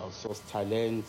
outsource talent.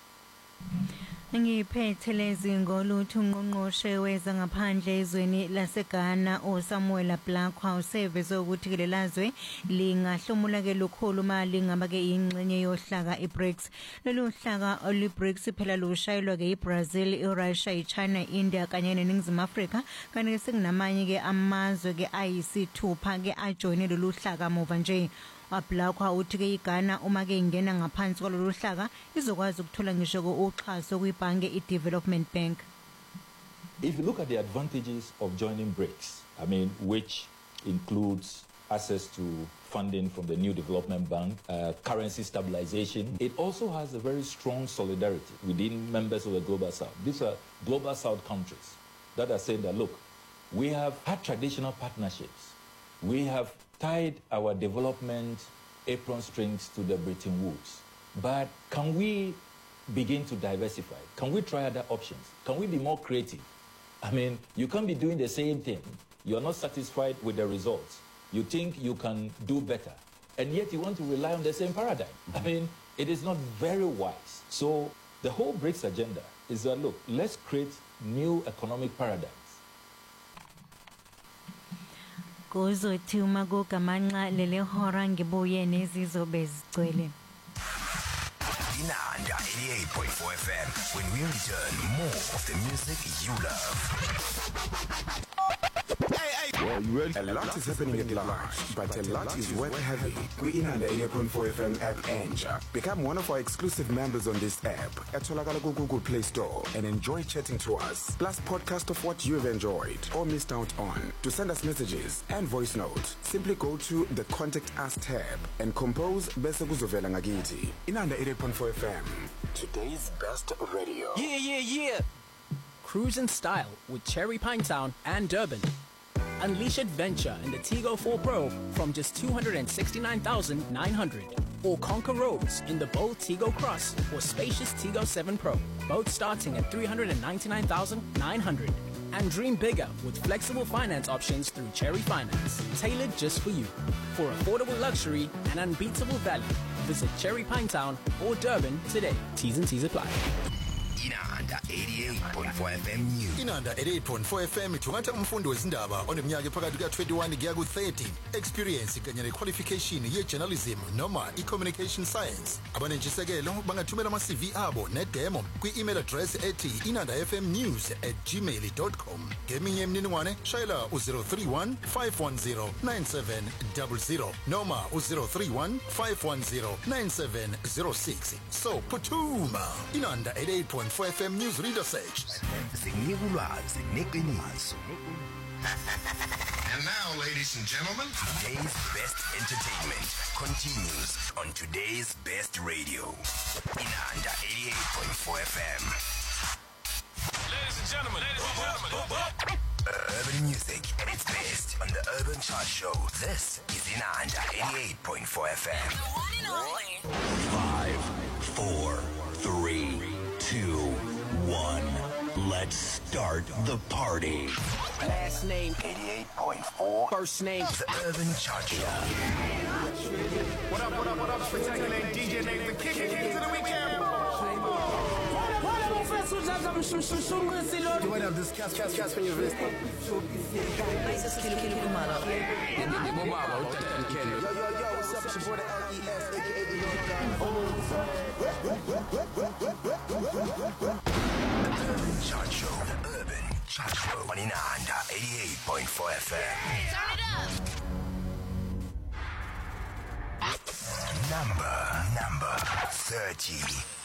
Ngiphethelezi ngolutho ungqongqoshe wezangaphandle ezweni laseGhana uSamuel Blakwa useveze ukuthi kelelazwe lingahlomula ke lukhulu mali ngaba ke ingxenye yohlaka iBRICS. Lolu hlaka oliBRICS phela lushayelwa ke iBrazil, iRussia, iChina, India kanye neNingizimu Afrika kanti sekunamanye ke amazwe ke ayisithupha ke ajoyine lolu hlaka muva nje. Blakwa uthi ke iGhana uma ke ingena ngaphansi kwalolu hlaka izokwazi ukuthola ngisho uxhaso kwibhange iDevelopment Bank. If you look at the advantages of joining BRICS, I mean, which includes access to funding from the new development bank, currency stabilization, it also has a very strong solidarity within members of the Global South. These are Global South countries that are saying that, look, we have had traditional partnerships. We have tied our development apron strings to the Bretton Woods. But can we begin to diversify? Can we try other options? Can we be more creative? I mean, you can't be doing the same thing. You're not satisfied with the results. You think you can do better. And yet you want to rely on the same paradigm. I mean, it is not very wise. So the whole BRICS agenda is that, look, let's create new economic paradigms. Kuzothi uma kugamanxa lele hora ngibuye nezizobe zigcwele. Inanda 88.4 FM. When we return, more of the music you love. Well, you ready? A lot is happening at large, but a lot is worth having. We Inanda 88.4 FM app Enja. Become one of our exclusive members on this app at Tolakala Google Play Store and enjoy chatting to us. Plus podcast of what you have enjoyed or missed out on. To send us messages and voice notes, simply go to the Contact Us tab and compose Bese Kuzovela Ngakiti. Inanda 88.4 FM. Today's best radio. Yeah. Cruise in style with Cherry Pinetown and Durban. Unleash adventure in the Tigo 4 Pro from just $269,900. Or conquer roads in the bold Tigo Cross or spacious Tigo 7 Pro, both starting at $399,900. And dream bigger with flexible finance options through Cherry Finance, tailored just for you. For affordable luxury and unbeatable value, visit Cherry Pinetown or Durban today. T's and T's apply. Inanda 88.4 FM News. Inanda 88.4 FM ithumatha umfundi wezindaba oneminyaka phakathi ka21 kuya ku30, experience kanye nequalification ye-journalism noma i-communication science. Abanentshisekelo bangathumela ama-CV abo ne-demo kwi-email address ethi inandafmnews@gmail.com. Ngeminye imininingwane shayela u-031 510 9700 noma u-031 510 9706. So phuthuma. Inanda 88.4 FM News Reader Search. Sengulwazi neqiniso. And now, ladies and gentlemen, today's best entertainment continues on today's best radio. Inanda 88.4 FM. ladies and gentlemen. Urban music at its best on the Urban Chart Show. This is Inanda 88.4 FM. The one and only. 5, 4, 3, 2, 1. Let's start the party. Last name 88.4. First name The Urban Chart Show. What up? Spectacular DJ Nate, the kick into the weekend. You might have this cast when you're visiting. Yo, what's up? It's your boy, the LES, aka The Urban Chart Show. The Urban Chart Show on Inanda 88.4 FM. Turn it up. Number 30.